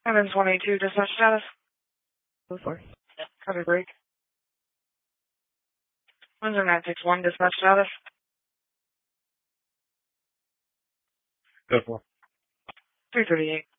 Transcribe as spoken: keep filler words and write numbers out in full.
seven twenty-two, dispatch status. Go for it. Copy break. Windsor nine six one, dispatch status. Go for it. three thirty-eight.